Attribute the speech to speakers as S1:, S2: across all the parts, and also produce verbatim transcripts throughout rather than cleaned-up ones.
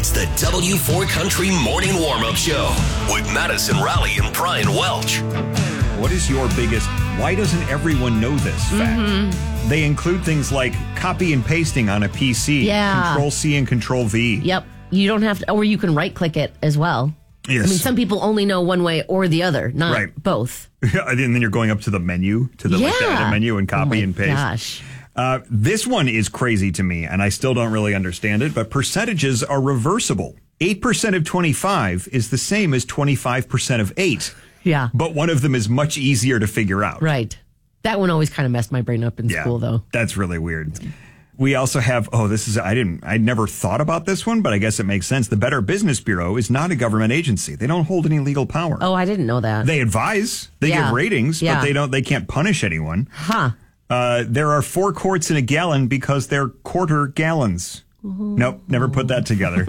S1: It's the W four Country Morning Warm-Up Show with Madison Raleigh and Brian Welch.
S2: What is your biggest, why doesn't everyone know this fact? Mm-hmm. They include things like copy and pasting on a P C,
S3: yeah.
S2: Control C and Control V.
S3: Yep. You don't have to, or you can right-click it as well.
S2: Yes.
S3: I mean, some people only know one way or the other, not
S2: right.
S3: both.
S2: And then you're going up to the menu, to the,
S3: yeah.
S2: like, the edit menu and copy
S3: oh
S2: and paste.
S3: Gosh.
S2: Uh, this one is crazy to me, and I still don't really understand it, but percentages are reversible. eight percent of twenty-five is the same as twenty-five percent of eight.
S3: Yeah.
S2: But one of them is much easier to figure out.
S3: Right. That one always kind of messed my brain up in
S2: yeah,
S3: school, though.
S2: That's really weird. We also have, oh, this is, I didn't, I never thought about this one, but I guess it makes sense. The Better Business Bureau is not a government agency. They don't hold any legal power.
S3: Oh, I didn't know that.
S2: They advise, they
S3: yeah.
S2: give ratings,
S3: yeah.
S2: but they don't, they can't punish anyone.
S3: Huh.
S2: Uh, there are four quarts in a gallon because they're quarter gallons. Ooh. Nope, never put that together.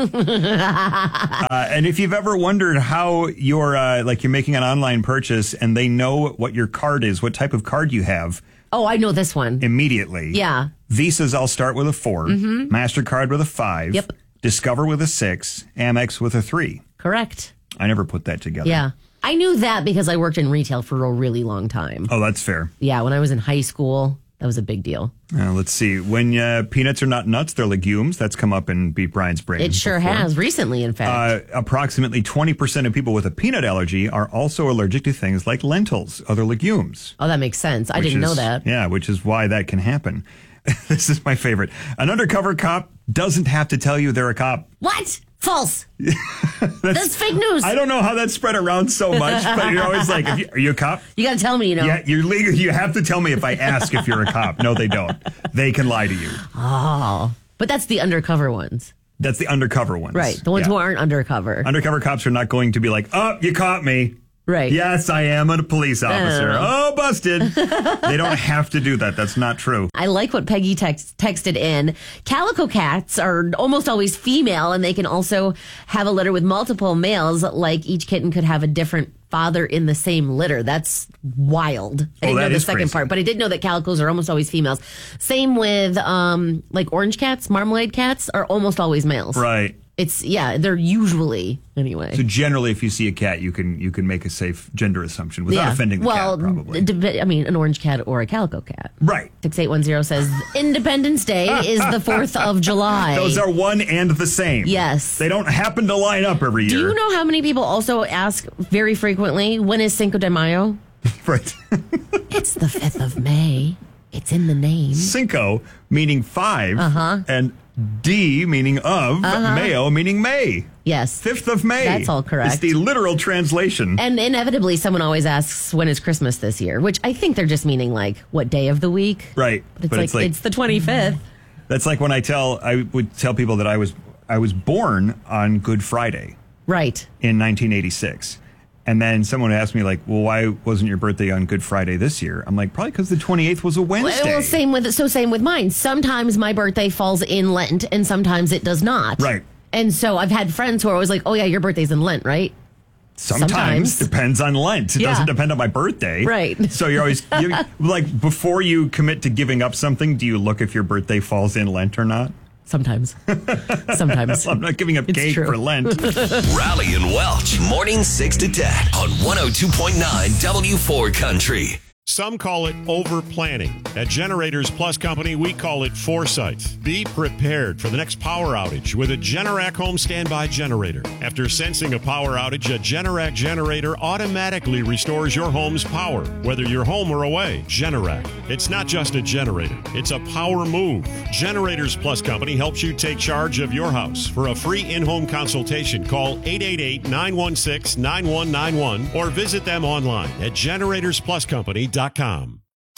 S2: uh, and if you've ever wondered how you're, uh, like you're making an online purchase and they know what your card is, what type of card you have.
S3: Oh, I know this one.
S2: Immediately.
S3: Yeah.
S2: Visas, I'll start with a four. Mm-hmm. MasterCard with a five.
S3: Yep.
S2: Discover with a six. Amex with a three.
S3: Correct.
S2: I never put that together.
S3: Yeah. I knew that because I worked in retail for a really long time.
S2: Oh, that's fair.
S3: Yeah, when I was in high school, that was a big deal.
S2: Uh, let's see. When uh, peanuts are not nuts, they're legumes. That's come up in Beat Brian's brain.
S3: It sure
S2: before.
S3: has, recently, in fact.
S2: Uh, approximately twenty percent of people with a peanut allergy are also allergic to things like lentils, other legumes.
S3: Oh, that makes sense. I didn't
S2: is,
S3: know that.
S2: Yeah, which is why that can happen. This is my favorite. An undercover cop doesn't have to tell you they're a cop.
S3: What? False. that's, that's fake news.
S2: I don't know how that's spread around so much, but you're always like, if you, are you a cop?
S3: You got to tell me, you know.
S2: Yeah, you're legal. You have to tell me if I ask if you're a cop. No, they don't. They can lie to you.
S3: Oh, but that's the undercover ones.
S2: That's the undercover ones.
S3: Right, the ones
S2: yeah.
S3: who aren't undercover.
S2: Undercover cops are not going to be like, oh, you caught me.
S3: Right.
S2: Yes, I am a police officer. Oh, busted. They don't have to do that. That's not true.
S3: I like what Peggy text- texted in. Calico cats are almost always female, and they can also have a litter with multiple males, like each kitten could have a different father in the same litter. That's wild. I
S2: oh,
S3: didn't
S2: that
S3: know the
S2: is
S3: second
S2: crazy.
S3: part, but I did know that calicos are almost always females. Same with um, like orange cats, marmalade cats are almost always males.
S2: Right.
S3: It's, yeah, they're usually, anyway.
S2: So generally, if you see a cat, you can you can make a safe gender assumption without
S3: yeah.
S2: offending the
S3: well,
S2: cat, probably.
S3: D- I mean, an orange cat or a calico cat.
S2: Right.
S3: six eight one zero says, Independence Day is the fourth of July.
S2: Those are one and the same.
S3: Yes.
S2: They don't happen to line up every year.
S3: Do you know how many people also ask very frequently, when is Cinco de Mayo?
S2: Right.
S3: It's the fifth of May. It's in the name.
S2: Cinco, meaning five.
S3: Uh-huh.
S2: And D, meaning of.
S3: Uh-huh.
S2: Mayo, meaning May.
S3: Yes.
S2: fifth of May.
S3: That's all correct.
S2: It's the literal translation.
S3: And inevitably, someone always asks, when is Christmas this year? Which I think they're just meaning, like, what day of the week?
S2: Right.
S3: But it's,
S2: But
S3: like,
S2: it's like-
S3: it's the twenty-fifth.
S2: That's like when I tell, I would tell people that I was I was born on Good Friday
S3: Right.
S2: in nineteen eighty-six. And then someone would ask me, like, well, why wasn't your birthday on Good Friday this year? I'm like, probably because the twenty-eighth was a Wednesday.
S3: Well, same with so same with mine. Sometimes my birthday falls in Lent, and sometimes it does not.
S2: Right.
S3: And so I've had friends who are always like, "Oh yeah, your birthday's in Lent, right?"
S2: Sometimes,
S3: Sometimes.
S2: depends on Lent. It
S3: Yeah.
S2: doesn't depend on my birthday.
S3: Right.
S2: So you're always, you, like, before you commit to giving up something, do you look if your birthday falls in Lent or not?
S3: Sometimes. Sometimes.
S2: I'm not giving up
S3: It's
S2: cake
S3: true.
S2: for Lent.
S1: Raleigh and Welch, morning six to ten on one oh two point nine W four Country.
S4: Some call it over-planning. At Generators Plus Company, we call it foresight. Be prepared for the next power outage with a Generac home standby generator. After sensing a power outage, a Generac generator automatically restores your home's power, whether you're home or away. Generac. It's not just a generator. It's a power move. Generators Plus Company helps you take charge of your house. For a free in-home consultation, call eight eight eight, nine one six, nine one nine one or visit them online at generators plus company dot com.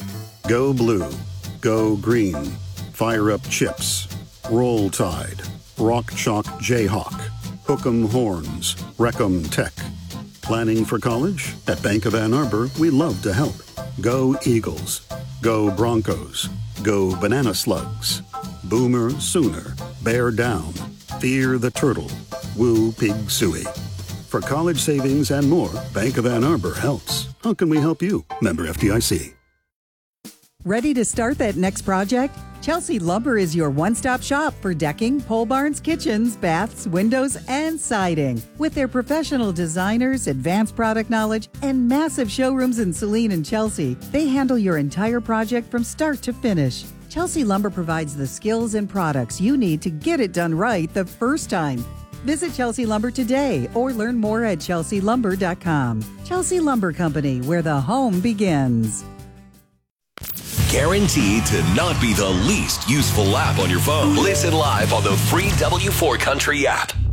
S5: Go blue. Go green. Fire up chips. Roll Tide. Rock Chalk Jayhawk. Hook'em Horns. Wreck'em Tech. Planning for college? At Bank of Ann Arbor, we love to help. Go Eagles. Go Broncos. Go Banana Slugs. Boomer Sooner. Bear Down. Fear the Turtle. Woo Pig Suey. For college savings and more, Bank of Ann Arbor helps. How can we help you? Member F D I C.
S6: Ready to start that next project? Chelsea Lumber is your one-stop shop for decking, pole barns, kitchens, baths, windows, and siding. With their professional designers, advanced product knowledge, and massive showrooms in Saline and Chelsea, they handle your entire project from start to finish. Chelsea Lumber provides the skills and products you need to get it done right the first time. Visit Chelsea Lumber today or learn more at chelsea lumber dot com. Chelsea Lumber Company, where the home begins.
S1: Guaranteed to not be the least useful app on your phone. Listen live on the free W four Country app.